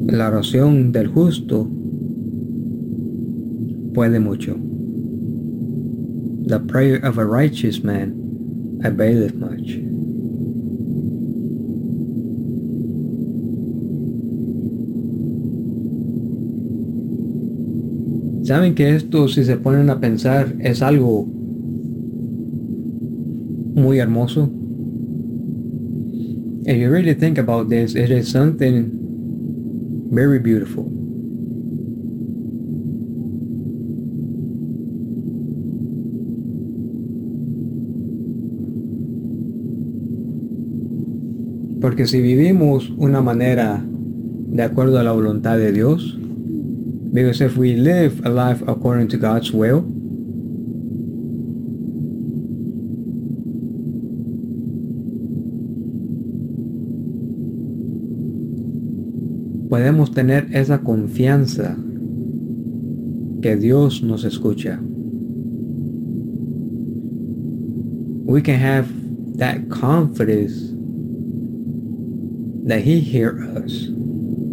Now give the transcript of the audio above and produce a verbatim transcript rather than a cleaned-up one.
La oración del justo puede mucho. The prayer of a righteous man availeth much. ¿Saben que esto, si se ponen a pensar, es algo muy hermoso? If you really think about this, it is something very beautiful. Porque si vivimos una manera de acuerdo a la voluntad de Dios, because if we live a life according to God's will, podemos tener esa confianza que Dios nos escucha. We can have that confidence that He hears us.